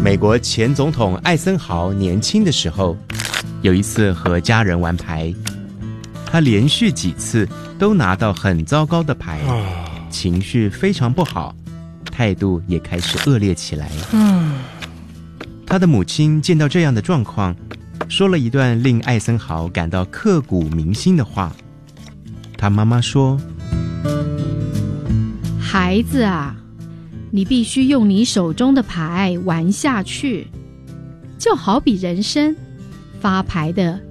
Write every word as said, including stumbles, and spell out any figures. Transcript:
美国前总统艾森豪年轻的时候，有一次和家人玩牌，他连续几次都拿到很糟糕的牌，情绪非常不好，态度也开始恶劣起来。他的母亲见到这样的状况，说了一段令艾森豪感到刻骨铭心的话。他妈妈说： 孩子啊，你必须用你手中的牌玩下去，就好比人生，发牌的